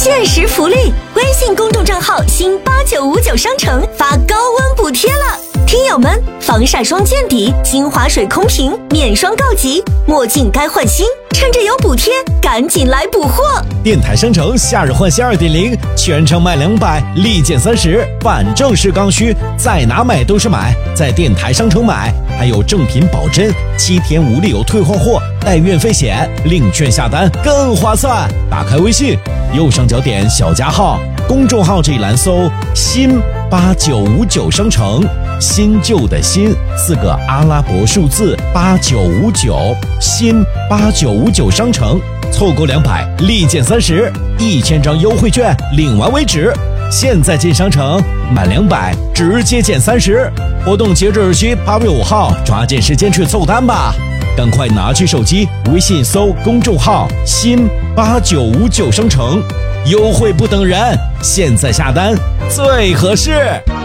限时福利，微信公众账号新8959商城发高温补贴了。听友们，防晒霜见底，精华水空瓶，面霜告急，墨镜该换新，趁着有补贴，赶紧来补货！ 电台商城夏日换新 2.0， 全程卖200，立减30，反正是刚需，在哪买都是买，在电台商城买，还有正品保真，7天无理由退换货，带运费险，领券下单更划算。打开微信，右上角点小加号，公众号这一栏搜新8959商城，新旧的新4个阿拉伯数字8959，新8959商城，凑够200立减30，1000张优惠券领完为止。现在进商城满200直接减30，活动截止日期8月5号，抓紧时间去凑单吧！赶快拿起手机，微信搜公众号新8959商城，优惠不等人，现在下单最合适。